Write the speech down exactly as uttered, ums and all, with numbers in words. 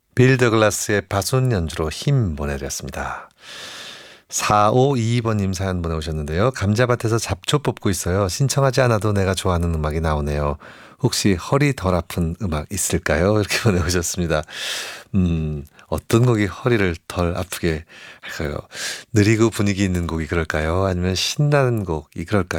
빌 더글라스의 바순 연주로 힘 보내드렸습니다. 사오이이 번님 사연 보내오셨는데요. 감자밭에서 잡초 뽑고 있어요. 신청하지 않아도 내가 좋아하는 음악이 나오네요. 혹시 허리 덜 아픈 음악 있을까요? 이렇게 보내오셨습니다. 음, 어떤 곡이 허리를 덜 아프게 할까요? 느리고 분위기 있는 곡이 그럴까요? 아니면 신나는 곡이 그럴까요?